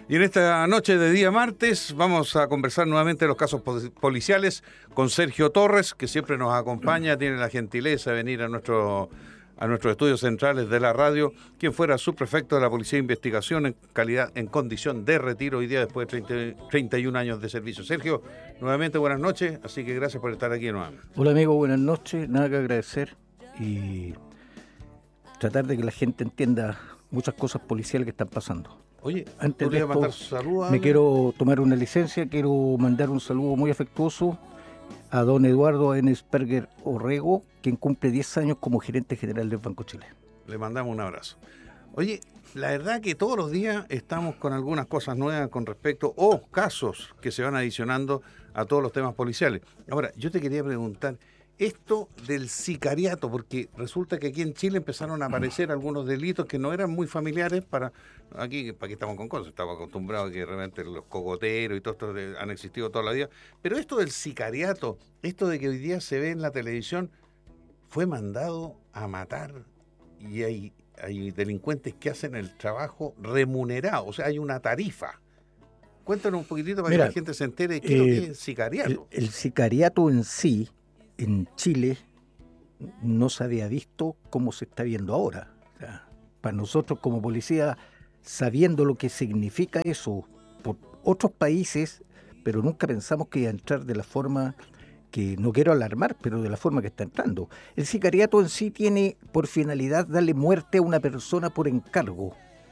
Y en esta noche de día martes vamos a conversar nuevamente de los casos policiales con Sergio Torres, que siempre nos acompaña, tiene la gentileza de venir a nuestros estudios centrales de la radio, quien fuera subprefecto de la Policía de Investigación en condición de retiro hoy día después de 31 años de servicio. Sergio, nuevamente buenas noches, así que gracias por estar aquí nuevamente. Hola amigo, buenas noches, nada que agradecer y tratar de que la gente entienda muchas cosas policiales que están pasando. Oye, antes de mandar esto, saludos. Me quiero tomar una licencia, quiero mandar un saludo muy afectuoso a don Eduardo Ensperger Orrego, quien cumple 10 años como gerente general del Banco Chile. Le mandamos un abrazo. Oye, la verdad que todos los días estamos con algunas cosas nuevas con respecto, o casos que se van adicionando a todos los temas policiales. Ahora, yo te quería preguntar, esto del sicariato, porque resulta que aquí en Chile empezaron a aparecer algunos delitos que no eran muy familiares para aquí estamos con cosas, estamos acostumbrados a que realmente los cogoteros y todo esto han existido toda la vida, pero esto del sicariato, esto de que hoy día se ve en la televisión, fue mandado a matar y hay delincuentes que hacen el trabajo remunerado, o sea, hay una tarifa. Cuéntanos un poquitito para que la gente se entere de qué es lo que es sicariato. El sicariato en sí, en Chile, no se había visto como se está viendo ahora. O sea, para nosotros como policía, sabiendo lo que significa eso por otros países, pero nunca pensamos que iba a entrar de la forma que, no quiero alarmar, pero de la forma que está entrando. El sicariato en sí tiene por finalidad darle muerte a una persona por encargo.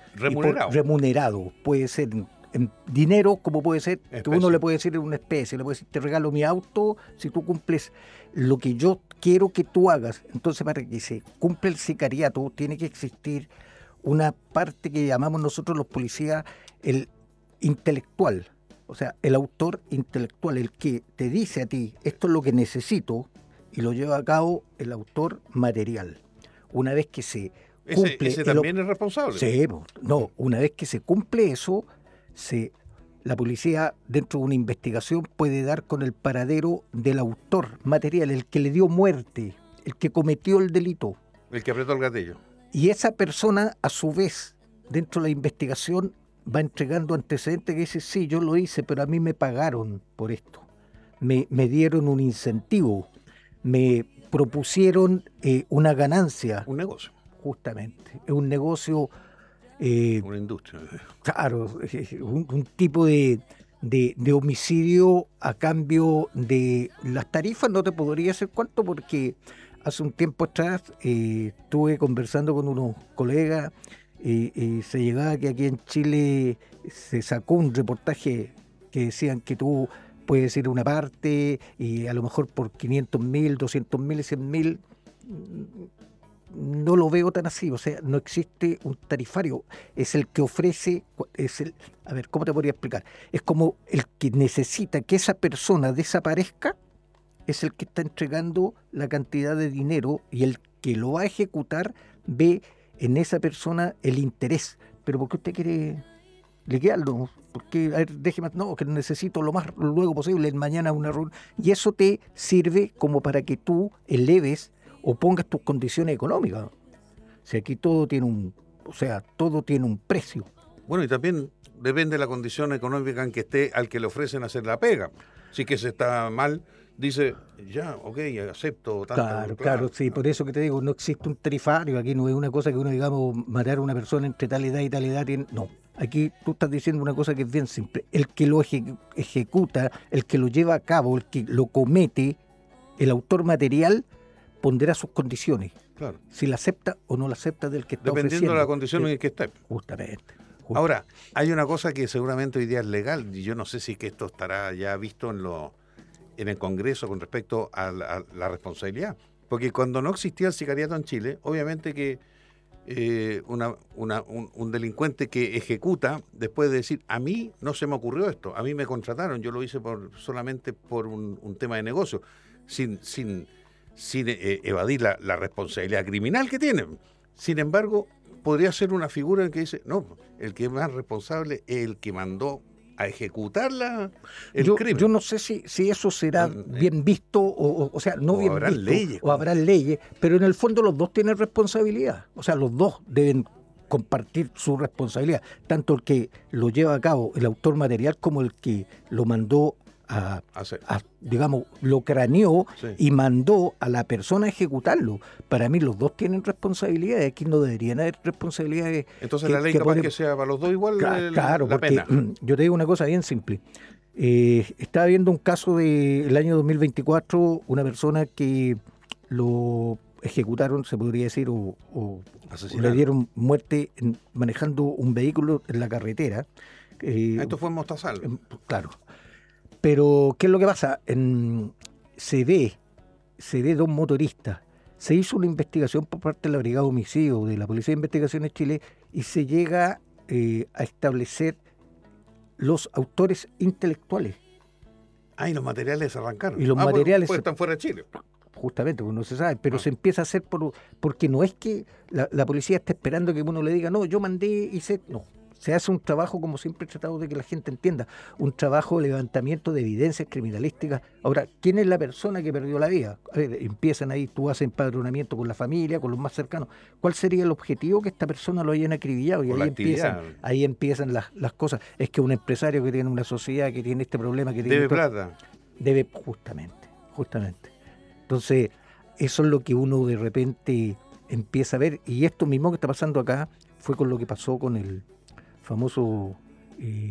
Remunerado. Puede ser en dinero, como puede ser, que uno le puede decir en una especie, le puede decir, te regalo mi auto si tú cumples lo que yo quiero que tú hagas. Entonces, para que se cumpla el sicariato, tiene que existir una parte que llamamos nosotros los policías el intelectual, o sea, el autor intelectual, el que te dice a ti, esto es lo que necesito, y lo lleva a cabo el autor material. Una vez que se cumple... ¿Ese también es responsable? Sí, no, una vez que se cumple eso, la policía, dentro de una investigación, puede dar con el paradero del autor material, el que le dio muerte, el que cometió el delito. El que apretó el gatillo. Y esa persona, a su vez, dentro de la investigación, va entregando antecedentes que dice, sí, yo lo hice, pero a mí me pagaron por esto. Me dieron un incentivo, me propusieron una ganancia. Un negocio. Justamente, es un negocio... una industria. Claro, un tipo de homicidio a cambio de las tarifas. No te podría decir cuánto, porque hace un tiempo atrás estuve conversando con unos colegas y se llegaba que aquí en Chile se sacó un reportaje que decían que tú puedes ir a una parte y a lo mejor por 500.000, 200.000, 100.000... No lo veo tan así, o sea, no existe un tarifario, es el que ofrece, a ver, ¿cómo te podría explicar? Es como el que necesita que esa persona desaparezca, es el que está entregando la cantidad de dinero, y el que lo va a ejecutar ve en esa persona el interés. Pero ¿por qué usted quiere liquidarlo? Porque, a ver, déjeme, no, que necesito lo más luego posible, mañana una reunión, y eso te sirve como para que tú eleves o pongas tus condiciones económicas. O sea, aquí todo tiene un precio. Bueno, y también depende de la condición económica en que esté al que le ofrecen hacer la pega. Si que se está mal, dice, ya, ok, acepto tanto. Claro, sí, por eso que te digo, no existe un tarifario, aquí no es una cosa que uno, digamos, matar a una persona entre tal edad y tal edad, no. Aquí tú estás diciendo una cosa que es bien simple. El que lo ejecuta, el que lo lleva a cabo, el que lo comete, el autor material, pondrá sus condiciones. Claro. Si la acepta o no la acepta del que está dependiendo ofreciendo. De la condición en que esté. Justamente. Ahora, hay una cosa que seguramente hoy día es legal, y yo no sé si que esto estará ya visto en el Congreso con respecto a la responsabilidad. Porque cuando no existía el sicariato en Chile, obviamente que un delincuente que ejecuta, después de decir, a mí no se me ocurrió esto, a mí me contrataron, yo lo hice solamente por un tema de negocio, sin evadir la responsabilidad criminal que tienen. Sin embargo, podría ser una figura en que dice, no, el que es más responsable es el que mandó a ejecutar el crimen. Yo no sé si eso será bien visto o sea, no bien visto. Leyes, o habrá leyes, pero en el fondo los dos tienen responsabilidad. O sea, los dos deben compartir su responsabilidad, tanto el que lo lleva a cabo, el autor material, como el que lo mandó digamos, lo craneó, sí, y mandó a la persona a ejecutarlo. Para mí los dos tienen responsabilidades, aquí no deberían haber responsabilidades. Entonces la ley capaz que sea para los dos igual Claro, la porque pena. yo te digo una cosa bien simple. Estaba viendo un caso del año 2024, una persona que lo ejecutaron, se podría decir, o le dieron muerte manejando un vehículo en la carretera. Esto fue en Mostazal. Claro. Pero, ¿qué es lo que pasa? Se ve dos motoristas. Se hizo una investigación por parte de la Brigada de Homicidio de la Policía de Investigaciones Chile y se llega a establecer los autores intelectuales. Y los materiales se arrancaron. Y los materiales pues están fuera de Chile. Justamente, pues no se sabe, pero se empieza a hacer porque no es que la policía esté esperando que uno le diga, no, yo mandé, hice... No, se hace un trabajo, como siempre he tratado de que la gente entienda, un trabajo de levantamiento de evidencias criminalísticas. Ahora, ¿quién es la persona que perdió la vida? A ver, empiezan ahí, tú haces empadronamiento con la familia, con los más cercanos. ¿Cuál sería el objetivo? Que esta persona lo hayan acribillado. Y ahí empiezan las cosas. Es que un empresario que tiene una sociedad, que tiene este problema, que tiene... Debe plata. Debe, justamente. Entonces, eso es lo que uno de repente empieza a ver. Y esto mismo que está pasando acá fue con lo que pasó con el famoso